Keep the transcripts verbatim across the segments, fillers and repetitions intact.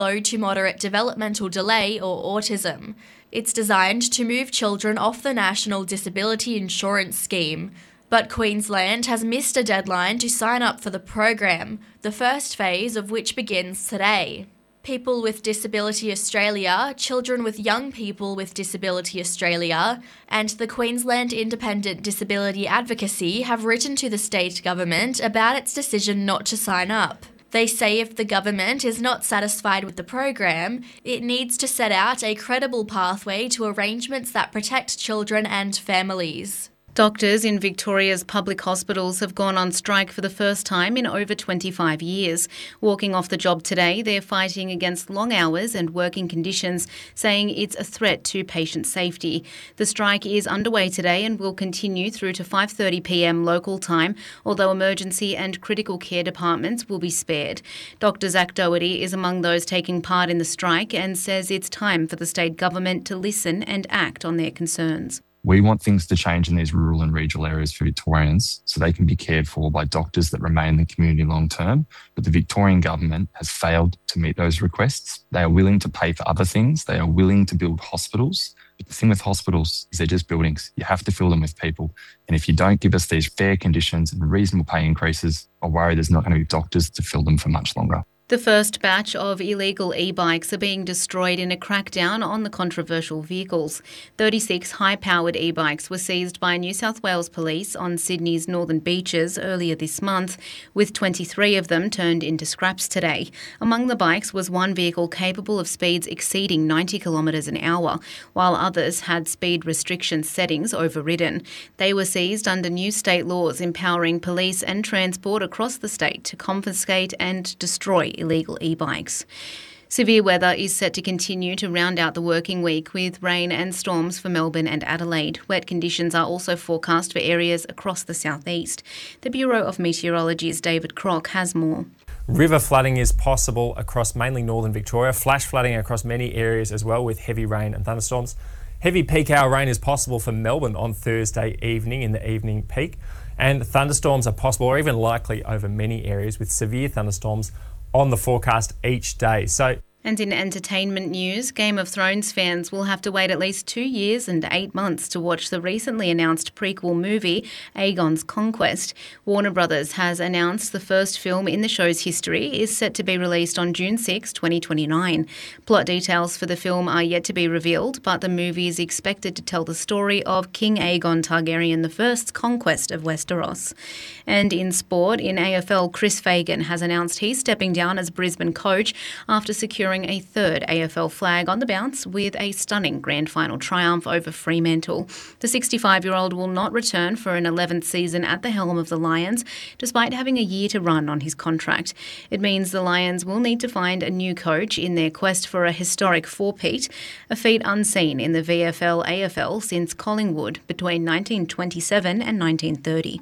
low to moderate developmental delay or autism. It's designed to move children off the National Disability Insurance Scheme. But Queensland has missed a deadline to sign up for the program, the first phase of which begins today. People with Disability Australia, Children with Young People with Disability Australia, and the Queensland Independent Disability Advocacy have written to the state government about its decision not to sign up. They say if the government is not satisfied with the program, it needs to set out a credible pathway to arrangements that protect children and families. Doctors in Victoria's public hospitals have gone on strike for the first time in over twenty-five years. Walking off the job today, they're fighting against long hours and working conditions, saying it's a threat to patient safety. The strike is underway today and will continue through to five thirty p m local time, although emergency and critical care departments will be spared. Doctor Zach Doherty is among those taking part in the strike and says it's time for the state government to listen and act on their concerns. We want things to change in these rural and regional areas for Victorians so they can be cared for by doctors that remain in the community long term. But the Victorian government has failed to meet those requests. They are willing to pay for other things. They are willing to build hospitals. But the thing with hospitals is they're just buildings. You have to fill them with people. And if you don't give us these fair conditions and reasonable pay increases, I worry there's not going to be doctors to fill them for much longer. The first batch of illegal e-bikes are being destroyed in a crackdown on the controversial vehicles. thirty-six high-powered e-bikes were seized by New South Wales Police on Sydney's northern beaches earlier this month, with twenty-three of them turned into scraps today. Among the bikes was one vehicle capable of speeds exceeding ninety kilometres an hour, while others had speed restriction settings overridden. They were seized under new state laws empowering police and transport across the state to confiscate and destroy illegal e-bikes. Severe weather is set to continue to round out the working week with rain and storms for Melbourne and Adelaide. Wet conditions are also forecast for areas across the southeast. The Bureau of Meteorology's David Crock has more. River flooding is possible across mainly northern Victoria, flash flooding across many areas as well with heavy rain and thunderstorms. Heavy peak hour rain is possible for Melbourne on Thursday evening in the evening peak, and thunderstorms are possible or even likely over many areas with severe thunderstorms on the forecast each day. So And in entertainment news, Game of Thrones fans will have to wait at least two years and eight months to watch the recently announced prequel movie, Aegon's Conquest. Warner Brothers has announced the first film in the show's history is set to be released on June sixth, twenty twenty-nine. Plot details for the film are yet to be revealed, but the movie is expected to tell the story of King Aegon Targaryen the First's conquest of Westeros. And in sport, in A F L, Chris Fagan has announced he's stepping down as Brisbane coach after securing a third A F L flag on the bounce with a stunning grand final triumph over Fremantle. The sixty-five-year-old will not return for an eleventh season at the helm of the Lions, despite having a year to run on his contract. It means the Lions will need to find a new coach in their quest for a historic four-peat, a feat unseen in the V F L A F L since Collingwood between nineteen twenty-seven and nineteen thirty.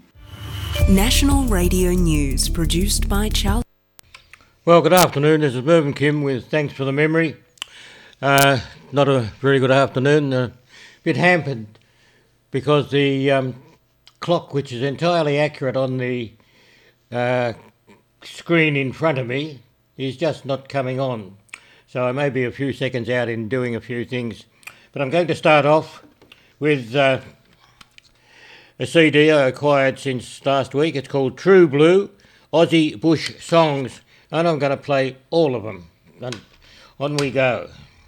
National Radio News, produced by Charles. Well, good afternoon. This is Mervyn Kim with Thanks for the Memory. Uh, not a very good afternoon. A bit hampered because the um, clock, which is entirely accurate on the uh, screen in front of me, is just not coming on. So I may be a few seconds out in doing a few things. But I'm going to start off with uh, a C D I acquired since last week. It's called True Blue, Aussie Bush Songs. And I'm going to play all of them. And on we go.